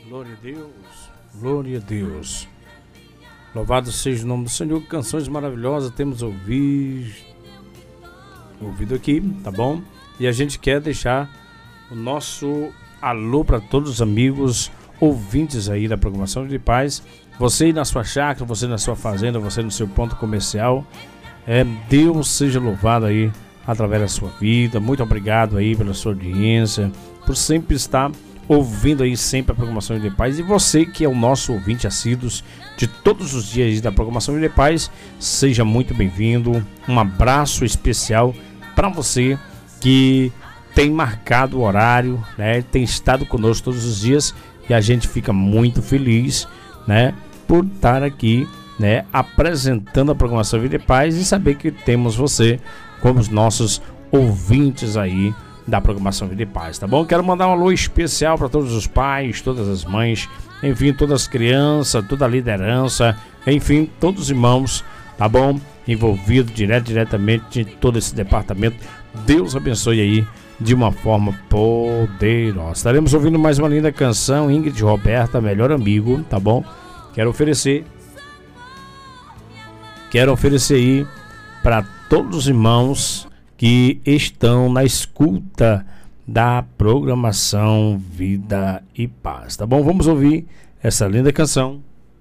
Glória a Deus, glória a Deus. Louvado seja o nome do Senhor. Canções maravilhosas temos ouvido aqui, tá bom? E a gente quer deixar o nosso alô para todos os amigos ouvintes aí da programação de paz. Você aí na sua chácara, você na sua fazenda, você no seu ponto comercial. Deus seja louvado aí através da sua vida. Muito obrigado aí pela sua audiência, por sempre estar ouvindo aí sempre a programação de paz. E você que é o nosso ouvinte assíduo de todos os dias da programação de paz, seja muito bem-vindo. Um abraço especial para você que tem marcado o horário, né? Tem estado conosco todos os dias e a gente fica muito feliz, né? Por estar aqui, né? Apresentando a programação Vida e Paz e saber que temos você como os nossos ouvintes aí da programação Vida e Paz, tá bom? Quero mandar um alô especial para todos os pais, todas as mães, enfim, todas as crianças, toda a liderança, enfim, todos os irmãos, tá bom? Envolvido diretamente em todo esse departamento. Deus abençoe aí de uma forma poderosa. Estaremos ouvindo mais uma linda canção, Ingrid Roberta, Melhor Amigo, tá bom? Quero oferecer aí para todos os irmãos que estão na escuta da programação Vida e Paz, tá bom? Vamos ouvir essa linda canção.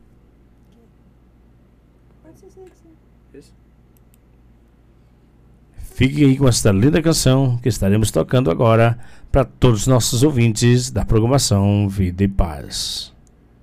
Fique aí com essa linda canção que estaremos tocando agora para todos os nossos ouvintes da programação Vida e Paz.